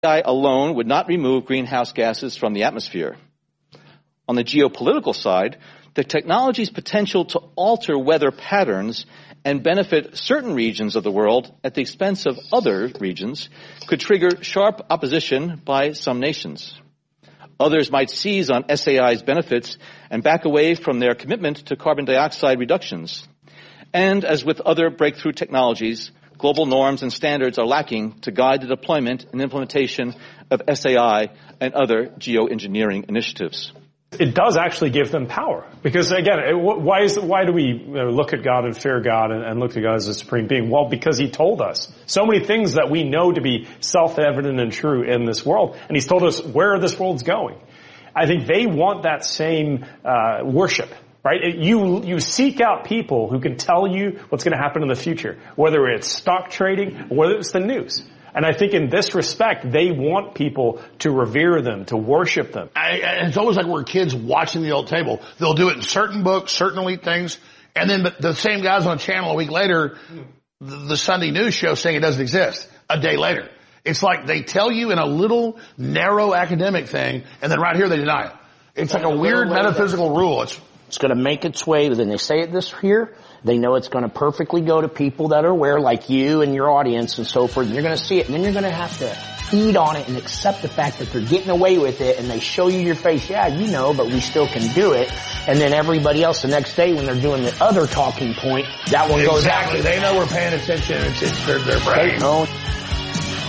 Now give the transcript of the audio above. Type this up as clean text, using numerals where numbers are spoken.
AI alone would not remove greenhouse gases from the atmosphere. On the geopolitical side, the technology's potential to alter weather patterns and benefit certain regions of the world at the expense of other regions could trigger sharp opposition by some nations. Others might seize on SAI's benefits and back away from their commitment to carbon dioxide reductions. And as with other breakthrough technologies, global norms and standards are lacking to guide the deployment and implementation of SAI and other geoengineering initiatives. It does actually give them power. Because again, why do we look at God and fear God and look to God as a supreme being? Well, because He told us so many things that we know to be self-evident and true in this world. And He's told us where this world's going. I think they want that same worship. Right? You seek out people who can tell you what's going to happen in the future, whether it's stock trading or whether it's the news. And I think in this respect, they want people to revere them, to worship them. And it's almost like we're kids watching the old table. They'll do it in certain books, certain elite things, and then the same guys on a channel a week later, the Sunday news show saying it doesn't exist a day later. It's like they tell you in a little narrow academic thing, and then right here they deny it. It's like a weird metaphysical rule. It's going to make its way, then they say it this here, they know it's going to perfectly go to people that are aware, like you and your audience and so forth, and you're going to see it, and then you're going to have to feed on it and accept the fact that they're getting away with it, and they show you your face, yeah, you know, but we still can do it, and then everybody else the next day when they're doing the other talking point, that one goes out. Exactly, they know we're paying attention, it's their brain.